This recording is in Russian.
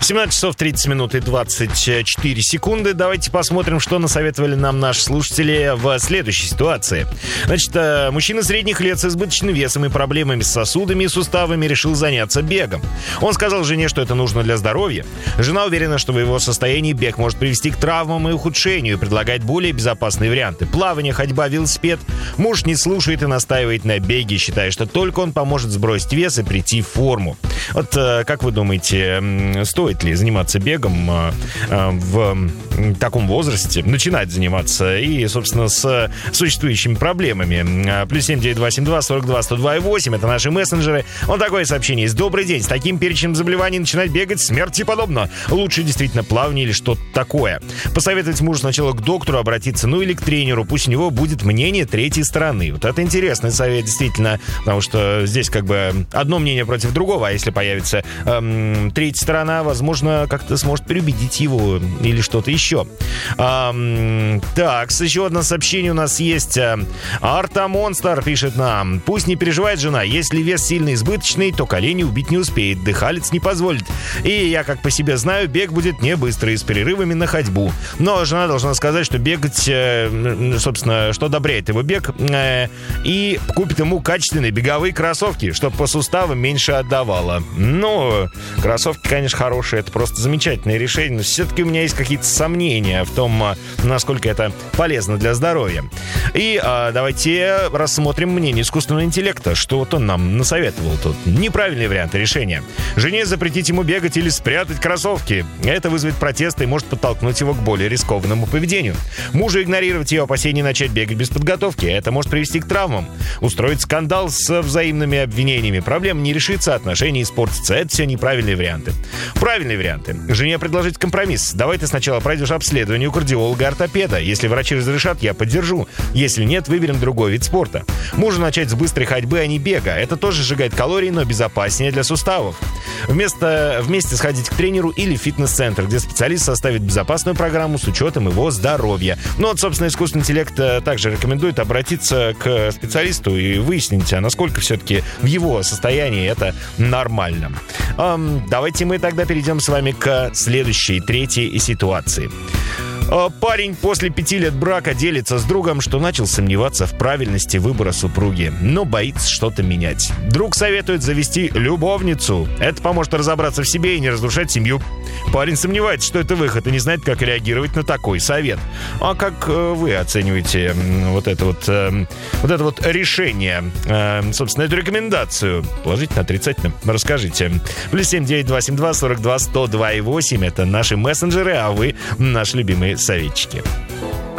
17 часов 30 минут и 24 секунды. Давайте посмотрим, что насоветовали нам наши слушатели в следующей ситуации. Значит, мужчина средних лет с избыточным весом и проблемами с сосудами и суставами решил заняться бегом. Он сказал жене, что это нужно для здоровья. Жена уверена, что в его состоянии бег может привести к травмам и ухудшению, и предлагает более безопасные варианты. Плавание, ходьба, велосипед. Муж не слушает и настаивает на беге, считая, что только он поможет сбросить вес и прийти в форму. Вот как вы думаете, стоит ли заниматься бегом в таком возрасте, начинать заниматься и, собственно, с существующими проблемами? Плюс 7972 42 102 8 это наши мессенджеры. Вот такое сообщение есть. Добрый день. С таким перечнем заболеваний начинать бегать смерти подобно. Лучше действительно плавание или что-то такое. Посоветовать мужу сначала к доктору обратиться, ну или к тренеру. Пусть у него будет мнение третьей стороны. Вот это интересный совет, действительно, потому что здесь как бы одно мнение против другого, а если появится третья сторона, возможно, как-то сможет переубедить его или что-то еще. Так, еще одно сообщение у нас есть. Арта Монстр пишет нам: пусть не переживает жена, если вес сильно избыточный, то колени убить не успеет, дыхалец не позволит. И я, как по себе знаю, бег будет не быстрый, с перерывами на ходьбу. Но жена должна сказать, что бегать, собственно, что одобряет его бег, и купит ему качественные беговые кроссовки, чтобы по суставам меньше отдавало. Ну, кроссовки, конечно, хорошие, это просто замечательное решение, но все-таки у меня есть какие-то сомнения в том, насколько это полезно для здоровья. И давайте рассмотрим мнение искусственного интеллекта, что вот он нам насоветовал тут. Неправильные варианты решения. Жене запретить ему бегать или спрятать кроссовки. Это вызовет протесты и может подтолкнуть его к более рискованному поведению. Мужу игнорировать ее опасения и начать бегать без подготовки. Это может привести к травмам. Устроить скандал с взаимными обвинениями. Проблема не решится, отношения испортятся. Это все неправильные варианты. Правильные варианты. Жене предложить компромисс. Давай ты сначала пройдешь обследование у кардиолога-ортопеда. Если врачи разрешат, я поддержу. Если нет, выберем другой вид спорта. Мужу начать с быстрой ходьбы, а не бега. Это тоже сжигает калории, но безопаснее для суставов. Вместе сходить к тренеру или в фитнес-центр, где специалист составит безопасную программу с учетом его здоровья. Ну вот, собственно, искусственный интеллект также рекомендует обратиться к специалисту и выяснить, насколько все-таки в его состоянии это нормально. Давайте мы тогда перейдем с вами к следующей, третьей ситуации. Парень после 5 лет брака делится с другом, что начал сомневаться в правильности выбора супруги, но боится что-то менять. Друг советует завести любовницу. Это поможет разобраться в себе и не разрушать семью. Парень сомневается, что это выход, и не знает, как реагировать на такой совет. А как вы оцениваете вот это вот решение, собственно, эту рекомендацию? Положительно, отрицательно? Расскажите. Плюс 7972 42 102 8 это наши мессенджеры, а вы наши любимые советчики.